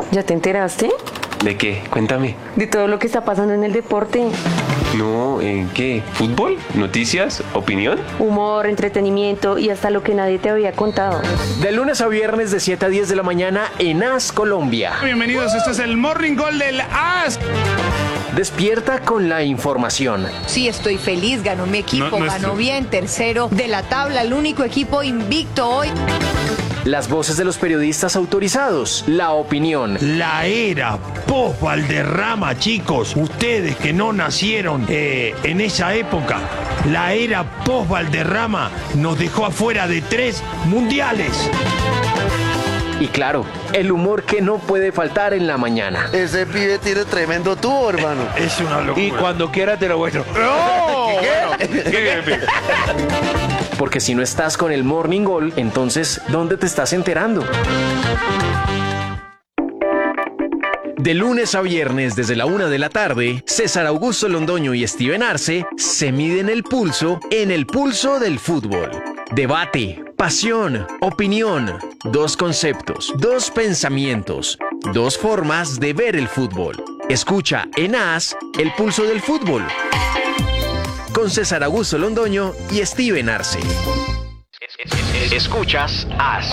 ¿Ya te enteraste? ¿De qué? Cuéntame. De todo lo que está pasando en el deporte. No, ¿en qué? ¿Fútbol? ¿Noticias? ¿Opinión? Humor, entretenimiento y hasta lo que nadie te había contado. De lunes a viernes de 7 a 10 de la mañana en AS Colombia. Bienvenidos, este es el Morning Call del AS. Despierta con la información. Sí, estoy feliz, ganó mi equipo, ganó bien, tercero de la tabla, el único equipo invicto hoy. Las voces de los periodistas autorizados, la opinión. La era post-Valderrama, chicos, ustedes que no nacieron en esa época, la era post-Valderrama nos dejó afuera de 3 mundiales. Y claro, el humor que no puede faltar en la mañana. Ese pibe tiene tremendo tubo, hermano. Es una locura. Y cuando quiera te lo muestro. Porque si no estás con el Morning Call, entonces, ¿dónde te estás enterando? De lunes a viernes desde la 1 de la tarde, César Augusto Londoño y Steven Arce se miden el pulso en el pulso del fútbol. Debate, pasión, opinión, 2 conceptos, 2 pensamientos, 2 formas de ver el fútbol. Escucha en AS el pulso del fútbol. Con César Augusto Londoño y Steven Arce. Escuchas AS.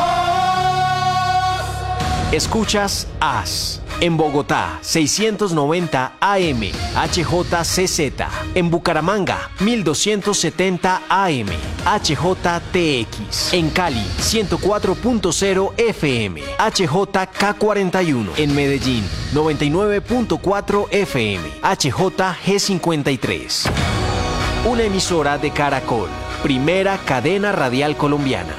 Escuchas AS. En Bogotá, 690 AM, HJCZ. En Bucaramanga, 1270 AM, HJTX. En Cali, 104.0 FM, HJK41. En Medellín, 99.4 FM, HJG53. Una emisora de Caracol, primera cadena radial colombiana.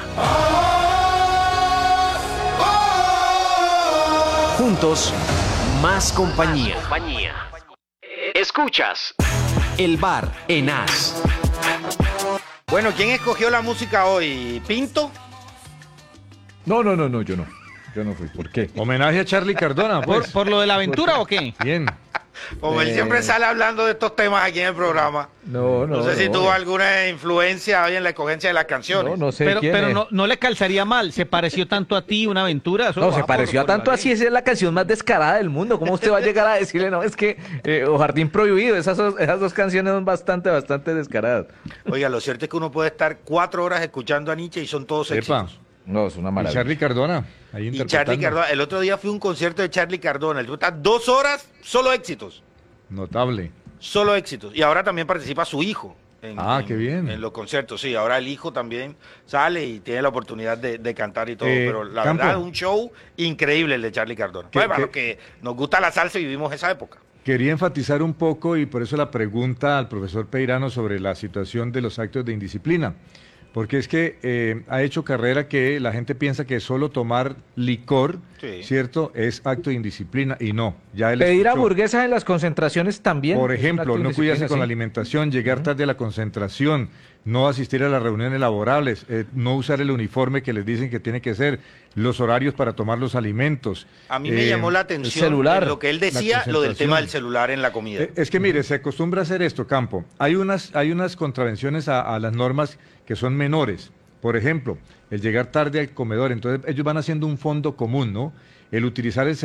Juntos, más compañía. Escuchas El Bar en AS. Bueno, ¿quién escogió la música hoy? ¿Pinto? No, yo no. Yo no fui. ¿Por qué? Homenaje a Charlie Cardona, pues. ¿Por lo de la aventura o qué? Bien. Como él siempre sale hablando de estos temas aquí en el programa. No sé si tuvo alguna influencia hoy en la escogencia de las canciones. No sé Pero, quién pero es. no le calzaría mal. ¿Se pareció tanto a ti una aventura? Eso No, va se pareció a por la tanto ley. así, esa es la canción más descarada del mundo. ¿Cómo usted va a llegar a decirle, no, es que o Jardín Prohibido, esas dos canciones son bastante descaradas? Oiga, lo cierto es que uno puede estar 4 horas escuchando a Nietzsche y son todos Epa. éxitos. No, es una Y maravilla. Charlie Cardona, ahí Y interpretando. Charlie Cardona, el otro día fui a un concierto de Charlie Cardona. El tipo está 2 horas, solo éxitos. Notable. Solo éxitos. Y ahora también participa su hijo. Qué bien. En los conciertos, sí. Ahora el hijo también sale y tiene la oportunidad de cantar y todo. Pero la Campo. verdad es un show increíble el de Charlie Cardona. Pues, para los que nos gusta la salsa y vivimos esa época. Quería enfatizar un poco y por eso la pregunta al profesor Peirano sobre la situación de los actos de indisciplina. Porque es que ha hecho carrera que la gente piensa que solo tomar licor, Sí. ¿cierto?, es acto de indisciplina y no. Ya él Pedir escuchó. hamburguesas en las concentraciones también. Por es un acto ejemplo, de no indisciplina, cuidarse con sí. la alimentación, llegar tarde a la concentración, no asistir a las reuniones laborables, no usar el uniforme que les dicen que tiene que ser, los horarios para tomar los alimentos. A mí me llamó la atención celular, en lo que él la decía, lo del concentración. tema del celular en la comida. Es que mire, se acostumbra a hacer esto, Campo. Hay unas contravenciones a las normas que son menores. Por ejemplo, el llegar tarde al comedor. Entonces ellos van haciendo un fondo común, ¿no? El utilizar el